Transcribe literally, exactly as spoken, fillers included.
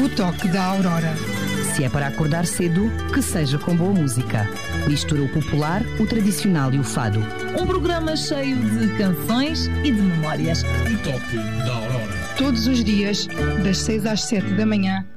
O toque da Aurora. Se é para acordar cedo, que seja com boa música. Mistura o popular, o tradicional e o fado. Um programa cheio de canções e de memórias. O toque da Aurora. Todos os dias, das seis às sete da manhã,